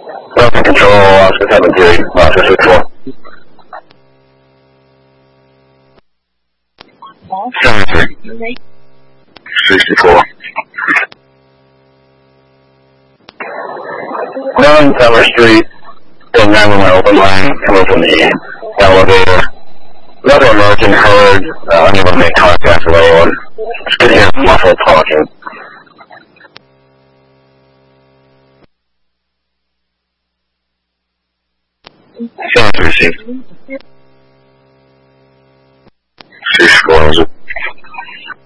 Welcome control, Oscar 73, Oscar 64. Seven 64. 9 Summer Street, 911 open line, coming from the elevator. Another emergent heard, unable to make contact with anyone. Just could hear muffled talking. Sounds received.